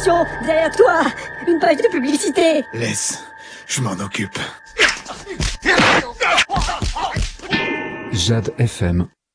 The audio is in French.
Attention, derrière toi, une page de publicité. Laisse, je m'en occupe. Jade FM